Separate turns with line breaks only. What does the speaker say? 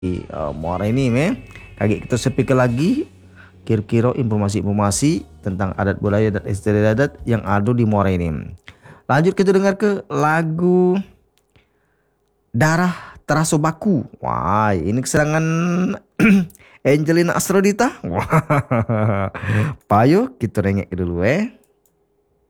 Muara ini kaki kita speaker lagi kira-kira informasi-informasi tentang adat budaya dan istiadat adat yang ada di Muara ini. Lanjut kita dengar ke lagu Darah Terasa Baku. Wah, ini keserangan Angelina Asrodita. Wah, payo kita rengek dulu